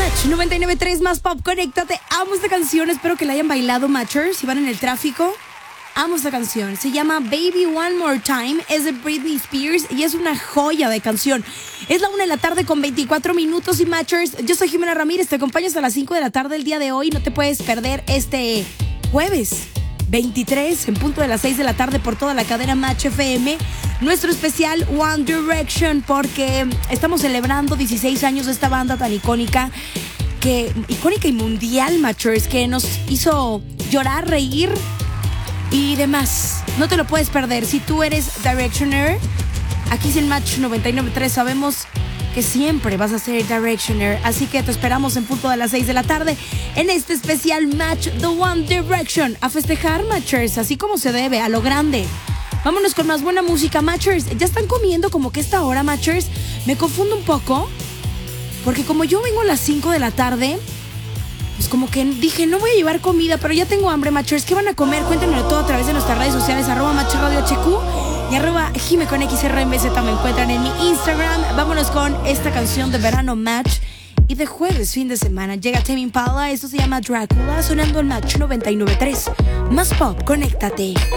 Match 99.3 más pop, conéctate. Amo esta canción, espero que la hayan bailado, Matchers, si van en el tráfico. Amo esta canción, se llama Baby One More Time, es de Britney Spears y es una joya de canción. Es la 1:00 con 24 minutos y Matchers, yo soy Jimena Ramírez, te acompaño hasta las 5 de la tarde el día de hoy. No te puedes perder este jueves 23 en punto de las 6 de la tarde por toda la cadena Match FM. Nuestro especial One Direction, porque estamos celebrando 16 años de esta banda tan icónica y mundial, Matchers, que nos hizo llorar, reír y demás. No te lo puedes perder. Si tú eres Directioner, aquí en Match 99.3 sabemos que siempre vas a ser Directioner, así que te esperamos en punto de las 6 de la tarde en este especial Match The One Direction. A festejar, Matchers, así como se debe, a lo grande. Vámonos con más buena música, Matchers. Ya están comiendo como que esta hora, Matchers. Me confundo un poco, porque como yo vengo a las 5 de la tarde, pues como que dije, no voy a llevar comida, pero ya tengo hambre, Matchers. ¿Qué van a comer? Cuéntenmelo todo a través de nuestras redes sociales, @MatchRadioHQ y @JimeConXRMZ. Me encuentran en mi Instagram. Vámonos con esta canción de verano, Match. Y de jueves, fin de semana, llega Tame Impala. Esto se llama Drácula, sonando en Match 99.3. Más pop, conéctate.